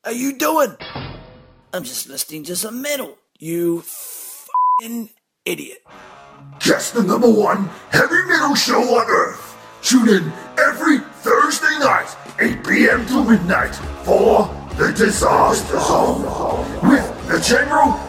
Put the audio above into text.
are you doing? I'm just listening to some metal. You f***ing idiot. Just the number one heavy metal show on Earth. Tune in every Thursday night, 8 p.m. to midnight, for The Disaster Zone with the General